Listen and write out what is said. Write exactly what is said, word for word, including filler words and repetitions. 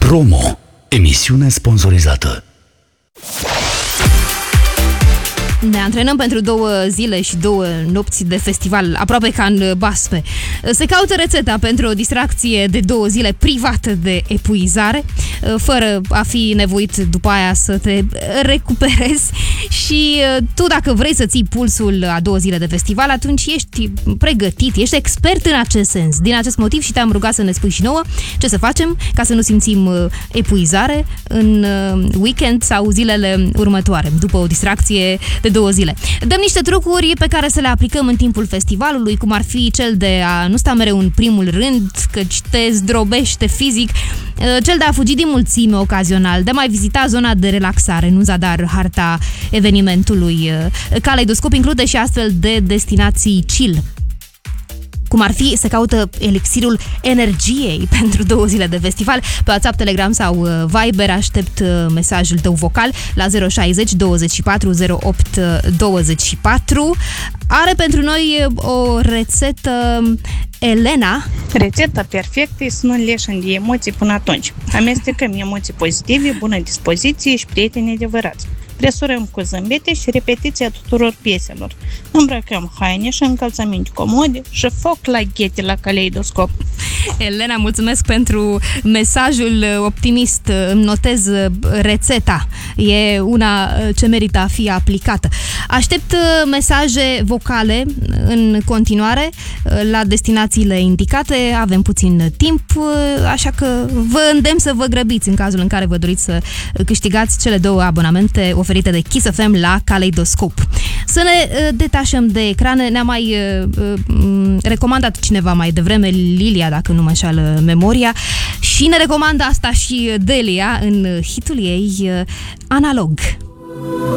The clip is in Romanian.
Promo. Emisiune sponsorizată. Ne antrenăm pentru două zile și două nopți de festival, aproape ca în Basme. Se caută rețeta pentru o distracție de două zile privată de epuizare, fără a fi nevoit după aia să te recuperezi. Și tu, dacă vrei să ții pulsul a două zile de festival, atunci ești pregătit, ești expert în acest sens. Din acest motiv și te-am rugat să ne spui și nouă ce să facem ca să nu simțim epuizare în weekend sau zilele următoare, după o distracție de două zile. Dăm niște trucuri pe care să le aplicăm în timpul festivalului, cum ar fi cel de a nu sta mereu în primul rând, căci te zdrobește fizic, cel de a fugi din mulțime ocazional, de a mai vizita zona de relaxare, nu zadar harta evenimentului. Caleidoscop include și astfel de destinații chill, cum ar fi, se caută elixirul energiei pentru două zile de festival. Pe WhatsApp, Telegram sau Viber aștept mesajul tău vocal la zero șaizeci douăzeci și patru zero opt douăzeci și patru. Are pentru noi o rețetă Elena. Rețeta perfectă e să nu leșăm de emoții până atunci. Amestecăm emoții pozitive, bună dispoziție și prieteni adevărați. Presurăm cu zâmbete și repetiția tuturor pieselor. Îmbrăcăm haine și încălțăminte comode și foc la ghete la Caleidoscop. Elena, mulțumesc pentru mesajul optimist. Îmi notez rețeta. E una ce merită a fi aplicată. Aștept mesaje vocale în continuare la destinațiile indicate. Avem puțin timp, așa că vă îndemn să vă grăbiți în cazul în care vă doriți să câștigați cele două abonamente oferite de Kiss F M la Caleidoscop. Să ne detașăm de ecrane. Ne-a mai recomandat cineva mai devreme, Lilia, dacă nu mă înșală memoria, și ne recomandă asta și Delia în hitul ei Analog.